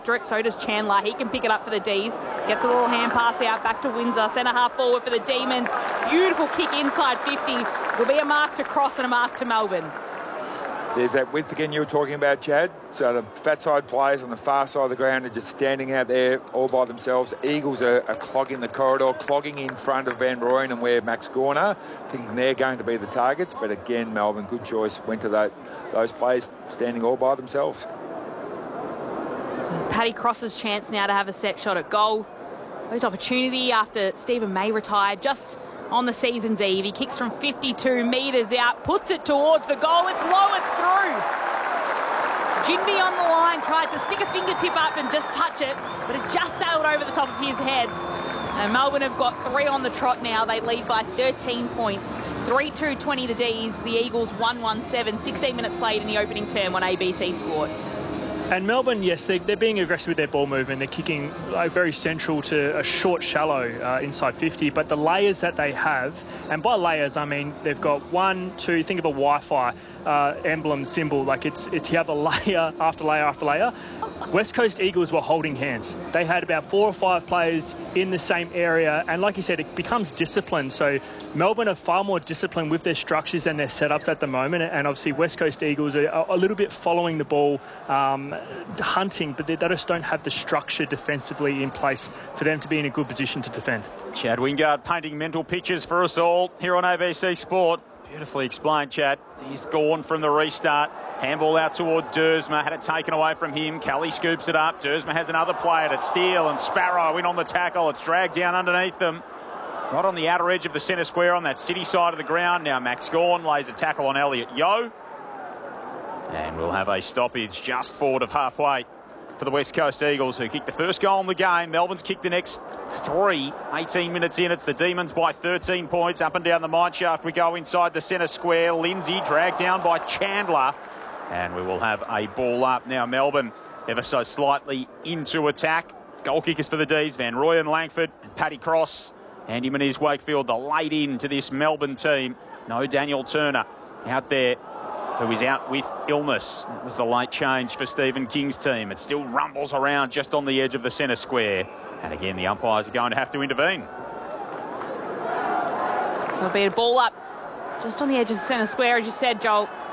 So does Chandler. He can pick it up for the D's. Gets a little hand pass out back to Windsor. Centre half forward for the Demons. Beautiful kick inside 50. It'll be a mark to Cross and a mark to Melbourne. There's that width again you were talking about, Chad. So the fat side players on the far side of the ground are just standing out there all by themselves. Eagles are clogging the corridor, clogging in front of Van Rooyen and where Max Gawn are, thinking they're going to be the targets. But again, Melbourne, good choice, went to those players standing all by themselves. So Paddy Cross's chance now to have a set shot at goal. His opportunity after Stephen May retired just on the season's eve. He kicks from 52 metres out, puts it towards the goal. It's low, it's through. Jinby on the line, tries to stick a fingertip up and just touch it, but it just sailed over the top of his head. And Melbourne have got 3 on the trot now. They lead by 13 points. 3-2-20 the D's. The Eagles 1-1-7. 16 minutes played in the opening term on ABC Sport. And Melbourne, yes, they're being aggressive with their ball movement. They're kicking very central to a short, shallow inside 50. But the layers that they have, and by layers, I mean they've got 1, 2, think of a Wi-Fi emblem symbol. Like it's you have a layer after layer after layer. West Coast Eagles were holding hands. They had about 4 or 5 players in the same area. And like you said, it becomes discipline. So Melbourne are far more disciplined with their structures and their setups at the moment. And obviously West Coast Eagles are a little bit following the ball, hunting, but they just don't have the structure defensively in place for them to be in a good position to defend. Chad Wingard painting mental pictures for us all here on ABC Sport. Beautifully explained, Chad. He's gone from the restart. Handball out toward Dersma. Had it taken away from him. Kelly scoops it up. Dersma has another player at Steele and Sparrow in on the tackle. It's dragged down underneath them. Right on the outer edge of the centre square on that city side of the ground. Now Max Gawn lays a tackle on Elliot Yeo. And we'll have a stoppage just forward of halfway for the West Coast Eagles, who kicked the first goal in the game. Melbourne's kicked the next 3. 18 minutes in, it's the Demons by 13 points. Up and down the mineshaft we go inside the centre square. Lindsay dragged down by Chandler. And we will have a ball up. Now Melbourne ever so slightly into attack. Goal kickers for the D's, Van Rooyen, Langford, and Paddy Cross. Andy Moniz Wakefield, the late in to this Melbourne team. No Daniel Turner out there, who is out with illness. It was the late change for Stephen King's team. It still rumbles around just on the edge of the centre square. And again, the umpires are going to have to intervene. So it'll be a ball up just on the edge of the centre square, as you said, Joel.